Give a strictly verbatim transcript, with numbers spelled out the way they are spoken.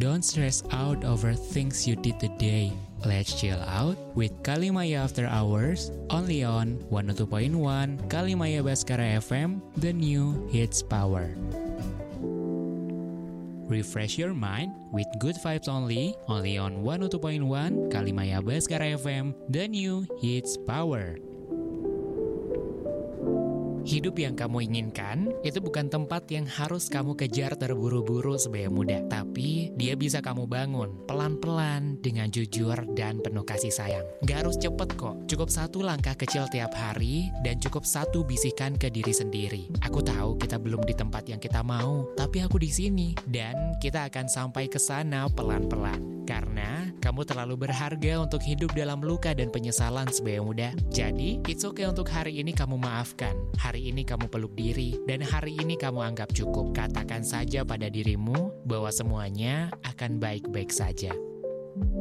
Don't stress out over things you did today. Let's chill out with Kalimaya After Hours, only on one oh two point one Kalimaya Baskara F M, the new hits power. Refresh your mind with good vibes only, only on one oh two point one Kalimaya Baskara F M, the new hits power. Hidup yang kamu inginkan, itu bukan tempat yang harus kamu kejar terburu-buru sebagai muda. Tapi, dia bisa kamu bangun, pelan-pelan, dengan jujur dan penuh kasih sayang. Gak harus cepet kok, cukup satu langkah kecil tiap hari, dan cukup satu bisikan ke diri sendiri. Aku tahu kita belum di tempat yang kita mau, tapi aku di sini. Dan kita akan sampai ke sana pelan-pelan. Karena, kamu terlalu berharga untuk hidup dalam luka dan penyesalan sebagai muda. Jadi, it's okay untuk hari ini kamu maafkan. Hari ini kamu peluk diri, dan hari ini kamu anggap cukup. Katakan saja pada dirimu bahwa semuanya akan baik-baik saja.